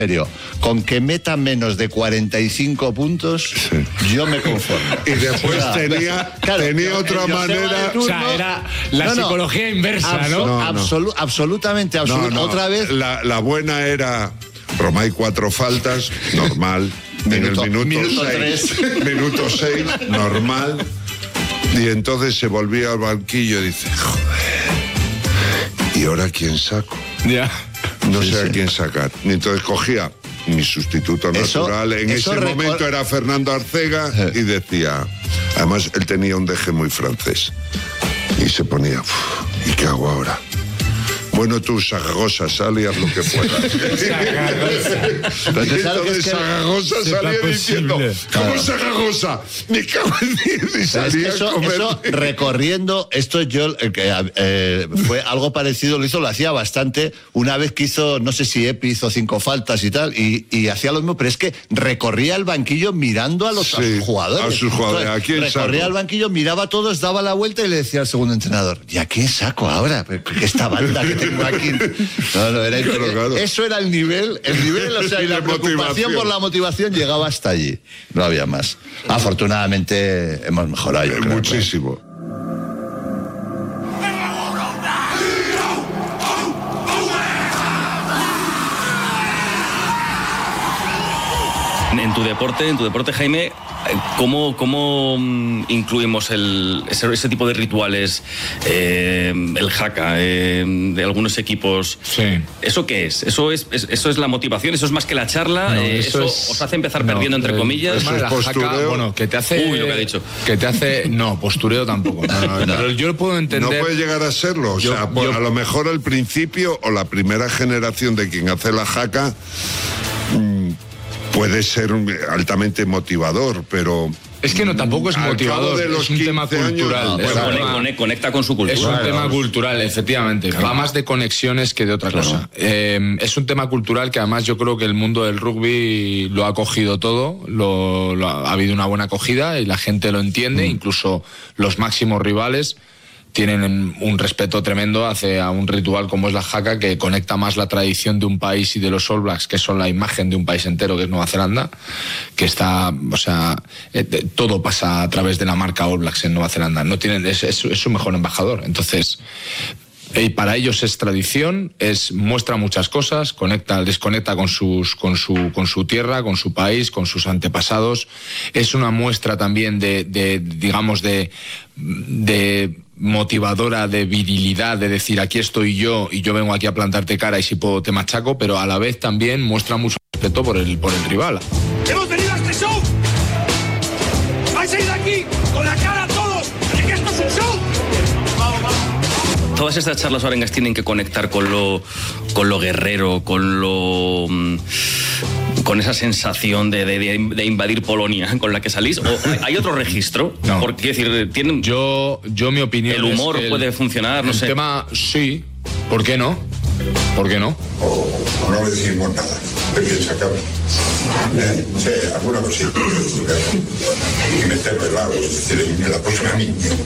serio, con que meta menos de 45 puntos, yo me conformo. Y después tenía otra manera. O sea, era la psicología inversa, ¿no? Absolutamente. Otra vez. La buena era Romay 4 faltas, normal. En el minuto 6, normal. Y entonces se volvía al banquillo y dice, joder, ¿y ahora quién saco? Ya. No sé a quién sacar. Y entonces cogía mi sustituto natural. En ese momento era Fernando Arcega y decía, además él tenía un deje muy francés. Y se ponía, ¿y qué hago ahora? Bueno, tú, Zaragoza, sal y haz lo que puedas. Entonces Zaragoza salía diciendo, ¿cómo Zaragoza? Me cago en 10 y salía eso recorriendo, esto yo, fue algo parecido, lo hacía bastante, una vez que hizo, no sé si Epi hizo 5 faltas y tal, y hacía lo mismo, pero es que recorría el banquillo mirando a sus jugadores. A sus jugadores. ¿A quién recorría saco? el banquillo, miraba a todos, daba la vuelta y le decía al segundo entrenador, ¿y a quién saco ahora? ¿Qué esta banda que tengo aquí? Claro. Eso era el nivel, o sea, y la preocupación por la motivación llegaba hasta allí. No había más. Afortunadamente hemos mejorado, yo creo. Muchísimo. En tu deporte, Jaime, ¿cómo incluimos ese tipo de rituales, el haka de algunos equipos? Sí. ¿Eso qué es? ¿Eso es la motivación? ¿Eso es más que la charla? No, ¿Eso os hace empezar perdiendo, entre comillas? Eso es postureo. Bueno, que te hace... Uy, lo que ha dicho. Que te hace... No, postureo tampoco. No. Pero yo lo puedo entender... No puede llegar a serlo. A lo mejor al principio o la primera generación de quien hace la haka puede ser altamente motivador, pero... Es que no, tampoco es motivador, es un tema cultural. Conecta con su cultura. Es un tema cultural, efectivamente. Claro. Va más de conexiones que de otra cosa. Es un tema cultural que además yo creo que el mundo del rugby lo ha cogido todo, ha habido una buena acogida y la gente lo entiende, incluso los máximos rivales tienen un respeto tremendo hacia un ritual como es la haka, que conecta más la tradición de un país y de los All Blacks, que son la imagen de un país entero, que es Nueva Zelanda, que está, todo pasa a través de la marca All Blacks en Nueva Zelanda. No tienen, es su mejor embajador. Entonces, y para ellos es tradición, muestra muchas cosas, desconecta con su tierra, con su país, con sus antepasados. Es una muestra también de motivadora, de virilidad, de decir aquí estoy yo y yo vengo aquí a plantarte cara y si puedo te machaco, pero a la vez también muestra mucho respeto por el rival. ¡Hemos venido a este show! ¡Vais a ir de aquí con la cara a todos! ¡De que esto es un show! Todas estas charlas orengas tienen que conectar con lo guerrero, con esa sensación de invadir Polonia con la que salís. ¿O hay otro registro? No. Porque, decir, Yo mi opinión el humor es que puede funcionar, no sé. El tema, sí. ¿Por qué no? ¿Por qué no? O no le decimos nada. ¿De quién sacamos? Sí, alguna cosita. Y meterlo al lado, es decir, me la puse a mí.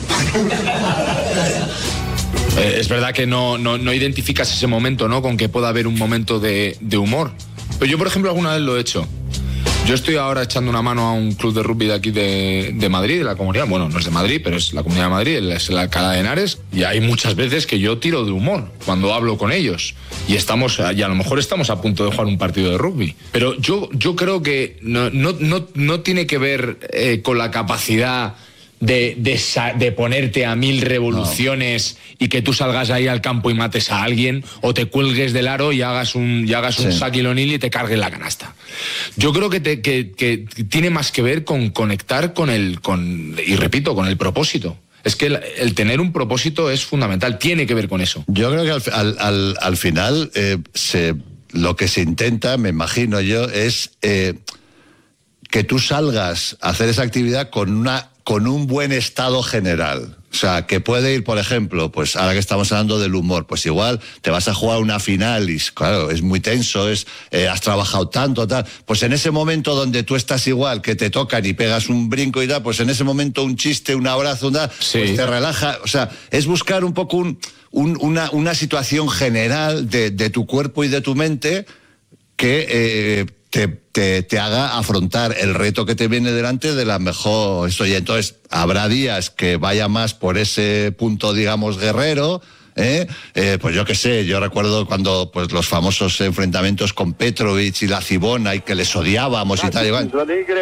Es verdad que no identificas ese momento, ¿no? Con que pueda haber un momento de humor. Pero yo, por ejemplo, alguna vez lo he hecho. Yo estoy ahora echando una mano a un club de rugby de aquí de Madrid, de la comunidad. Bueno, no es de Madrid, pero es la comunidad de Madrid, es la Alcalá de Henares. Y hay muchas veces que yo tiro de humor cuando hablo con ellos. Y a lo mejor estamos a punto de jugar un partido de rugby. Pero yo creo que no tiene que ver con la capacidad de ponerte a 1000 revoluciones y que tú salgas ahí al campo y mates a alguien, o te cuelgues del aro y hagas un Shaquille O'Neal y te cargues la canasta. Yo creo que tiene más que ver con conectar con el propósito. Es que el tener un propósito es fundamental, tiene que ver con eso. Yo creo que al final lo que se intenta, me imagino yo, es que tú salgas a hacer esa actividad con un buen estado general. O sea, que puede ir, por ejemplo, pues ahora que estamos hablando del humor, pues igual te vas a jugar una final y, claro, es muy tenso, has trabajado tanto, tal. Pues en ese momento donde tú estás igual, que te tocan y pegas un brinco y tal, pues en ese momento un chiste, un abrazo, pues te relaja. O sea, es buscar un poco una situación general de tu cuerpo y de tu mente que te haga afrontar el reto que te viene delante de la mejor. Y entonces habrá días que vaya más por ese punto, digamos, guerrero. Pues yo qué sé, yo recuerdo cuando pues los famosos enfrentamientos con Petrovic y la Cibona y que les odiábamos y tal. Igual.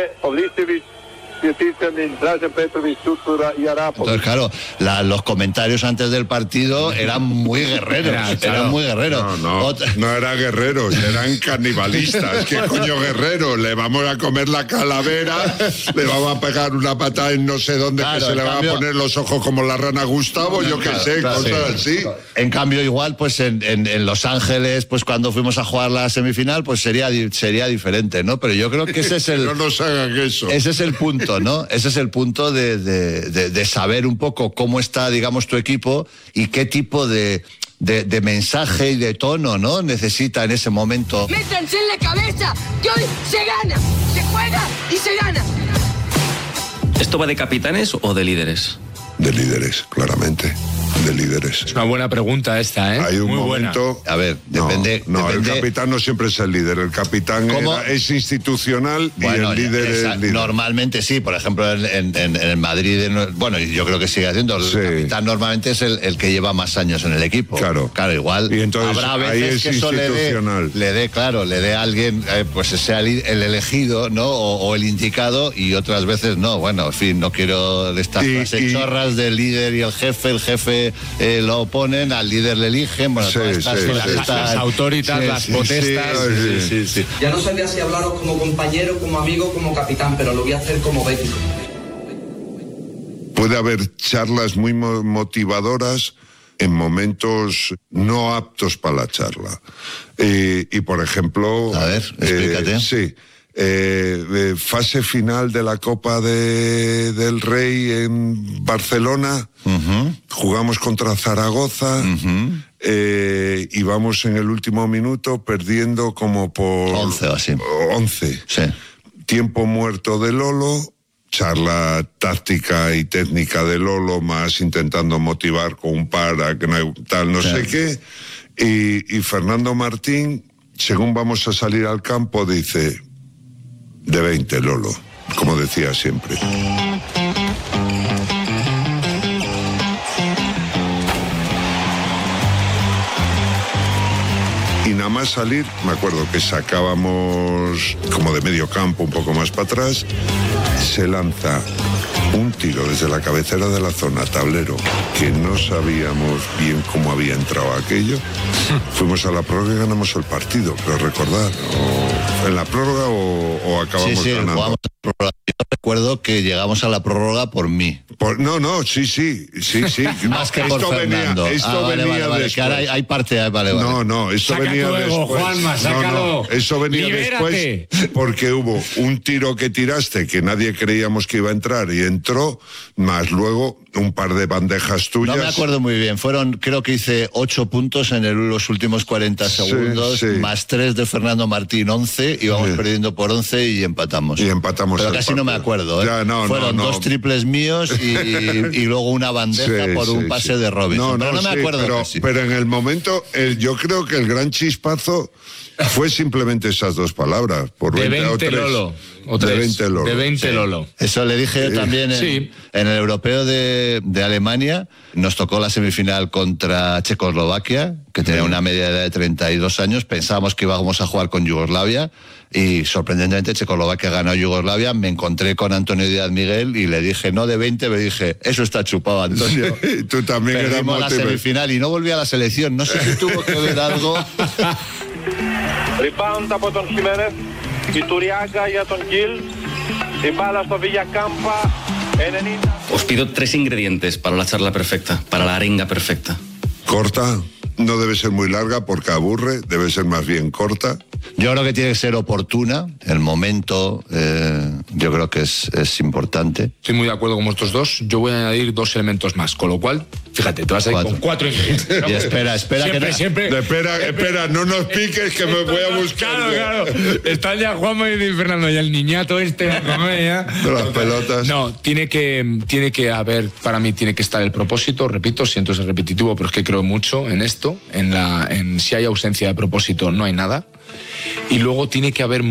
Entonces, claro, los comentarios antes del partido eran muy guerreros. Eran muy guerreros. No eran guerreros, eran canibalistas. ¿Qué coño guerreros? Le vamos a comer la calavera, le vamos a pegar una patada en no sé dónde, claro, que se le van a poner los ojos como la rana Gustavo, yo qué sé, cosas así. En cambio, igual, pues en Los Ángeles, pues cuando fuimos a jugar la semifinal, pues sería diferente, ¿no? Pero yo creo que ese es el... No nos hagan eso. Ese es el punto, ¿no? Ese es el punto de saber un poco cómo está, digamos, tu equipo y qué tipo de mensaje y de tono, ¿no? necesita en ese momento. ¡Métanse en la cabeza que hoy se gana, se juega y se gana! ¿Esto va de capitanes o de líderes? De líderes, claramente. De líderes. Es una buena pregunta esta, ¿eh? Hay un muy momento... buena. A ver, depende... No, el capitán no siempre es el líder. El capitán es institucional y el líder es líder. Normalmente sí. Por ejemplo, en el Madrid... Bueno, yo creo que sigue haciendo. El capitán normalmente es el que lleva más años en el equipo. Claro. Igual y entonces, habrá veces que eso le dé a alguien, pues sea el elegido, ¿no? O el indicado, y otras veces no. Bueno, en fin, no quiero estas frases chorras del líder y el jefe lo ponen, al líder le eligen, bueno, las autoritas, las potestas. Sí. Ya no sabía si hablaros como compañero, como amigo, como capitán, pero lo voy a hacer como bético. Puede haber charlas muy motivadoras en momentos no aptos para la charla. Y por ejemplo... A ver, explícate. Sí. Fase final de la Copa del Rey en Barcelona, jugamos contra Zaragoza, y vamos en el último minuto perdiendo como por 11 o así. 11. Sí. Tiempo muerto de Lolo, charla táctica y técnica de Lolo, más intentando motivar con un par a que no hay tal no sé qué, y Fernando Martín, según vamos a salir al campo, dice: de 20, Lolo, como decía siempre. Y nada más salir, me acuerdo que sacábamos como de medio campo, un poco más para atrás, se lanza un tiro desde la cabecera de la zona, tablero, que no sabíamos bien cómo había entrado aquello. Fuimos a la prórroga y ganamos el partido, pero recordar, en la prórroga o acabamos ganando. Jugamos a la prórroga. Yo recuerdo que llegamos a la prórroga por mí. Sí. Más que por Fernando. Esto venía después. Que ahora hay parte, vale. No, esto venía después. Juanma, sácalo. No, eso venía Libérate. después porque hubo un tiro que tiraste que nadie creíamos que iba a entrar y entró, más luego un par de bandejas tuyas. No me acuerdo muy bien, creo que hice 8 puntos en los últimos 40 segundos, más 3 de Fernando Martín, 11, íbamos perdiendo por 11 y empatamos. Pero casi no me acuerdo, ¿eh? Fueron 2 triples míos y luego una bandeja por un pase de Robinson. Pero no me acuerdo pero en el momento, yo creo que el gran chispazo fue simplemente esas 2 palabras. Por de 20 Lolo. De 20 Lolo. De 20 Lolo. Eso le dije yo también en el europeo de Alemania. Nos tocó la semifinal contra Checoslovaquia, que tenía una media edad de 32 años. Pensábamos que íbamos a jugar con Yugoslavia y sorprendentemente Checoslovaquia ganó a Yugoslavia. Me encontré con Antonio Díaz Miguel y le dije, no de 20, me dije, eso está chupado, Antonio. Tú también eras Perdimos la semifinal y no volví a la selección. No sé si tuvo que ver algo. Rebound από τον Χιμένεθ, η Τουριάγκα για τον Γκίλ, η μπάλα στο Villacampa, 90. Os pido 3 ingredientes para la charla perfecta, para la arenga perfecta. Corta, no debe ser muy larga porque aburre, debe ser más bien corta. Yo creo que tiene que ser oportuna, el momento, yo creo que es importante. Estoy muy de acuerdo con vosotros dos. Yo voy a añadir 2 elementos más, con lo cual, fíjate, te vas a ir con 4 ingredientes. Y espera siempre. Espera, no nos piques que me voy a buscar. Claro. Están ya Juanma y Fernando y el niñato este a comer ya. De las pelotas. No, tiene que haber, para mí tiene que estar el propósito, repito, siento ser repetitivo, pero es que creo mucho en esto, en si hay ausencia de propósito no hay nada. y luego tiene que haber